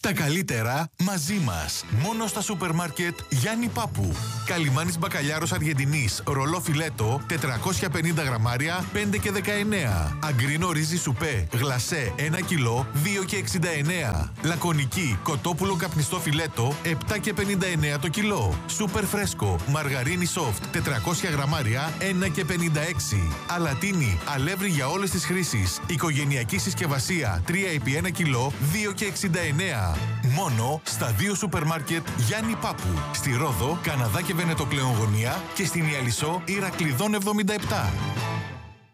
Τα καλύτερα μαζί μας. Μόνο στα σούπερ μάρκετ Γιάννη Πάπου. Καλιμάνης μπακαλιάρος Αργεντινής, ρολό φιλέτο, 450 γραμμάρια, 5 και 19. Αγκρίνο ρύζι σουπέ, γλασέ, 1 κιλό, 2 και 69. Λακωνική, κοτόπουλο καπνιστό φιλέτο, 7 και 59 το κιλό. Σούπερ φρέσκο, μαργαρίνι soft, 400 γραμμάρια, 1 και 56. Αλατίνι, αλεύρι για όλες τις χρήσεις. Οικογενειακή συσκευασία, 3 επί 1 κιλό, 2 και 69. Μόνο στα 2 σούπερ μάρκετ Γιάννη Πάπου. Στη Ρόδο, Καναδά και Βενετοκλεον γωνία και στην Ιαλισσό Ηρακλειδών 77.